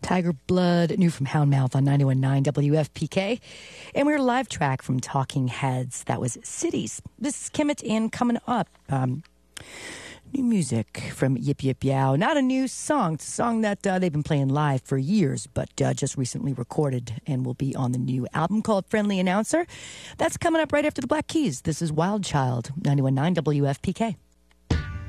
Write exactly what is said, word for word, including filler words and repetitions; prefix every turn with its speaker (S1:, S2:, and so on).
S1: Tiger Blood, new from Houndmouth on ninety-one point nine W F P K. And we heard a live track from Talking Heads. That was Cities. This is Kemet, and coming up, um, new music from Yip Yip Yow. Not a new song. It's a song that uh, they've been playing live for years, but uh, just recently recorded and will be on the new album called Friendly Announcer. That's coming up right after the Black Keys. This is Wild Child, ninety-one point nine W F P K.